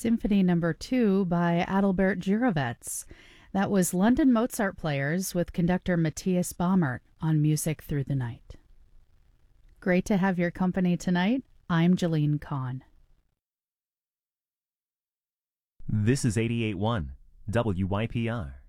Symphony Number 2 by Adalbert Jirovets. That was London Mozart Players with conductor Matthias Baumert on Music Through the Night. Great to have your company tonight. I'm Jeline Kahn. This is 88.1 WYPR.